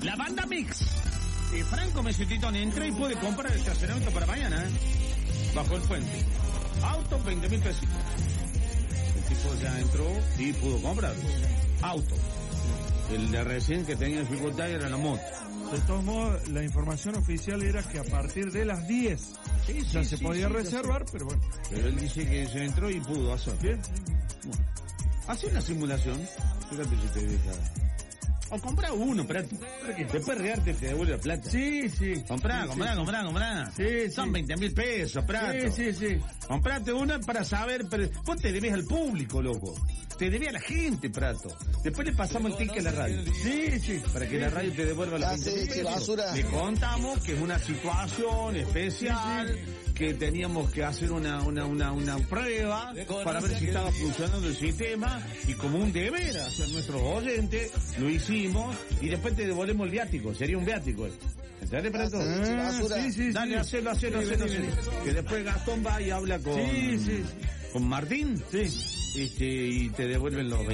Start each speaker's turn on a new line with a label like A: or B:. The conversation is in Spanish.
A: La banda Mix. Y Franco Mesetitón entra y puede comprar el estacionamiento para mañana, bajo el puente. Auto, 20.000 pesos. El tipo ya entró y pudo comprar. Auto. El de recién que tenía dificultad era la moto.
B: De todos modos, la información oficial era que a partir de las 10 ya se podía reservar, pero bueno.
A: Pero él dice que se entró y pudo hacer.
B: Bien.
A: Bueno. Hace una simulación. Fíjate si te deja. O compra uno, para que después rearte te devuelve la plata.
B: Sí.
A: Comprá.
B: Sí,
A: Son 20.000 pesos, Prato.
B: Sí.
A: Comprate uno para saber, pero vos te debes al público, loco. Te debes a la gente, Prato. Después le pasamos el ticket a la radio.
B: Sí.
A: Para que la radio te devuelva la 20.000 pesos. Le contamos que es una situación especial, que teníamos que hacer una prueba para ver si estaba funcionando el sistema, y como un deber hacia nuestros oyentes, lo hicimos, y después te devolvemos el viático. Sería un viático esto. ¿Entendés, Prato?
B: Sí.
A: Dale, hacelo. Que después Gastón va y habla con Martín.
B: Sí.
A: Y te devuelven los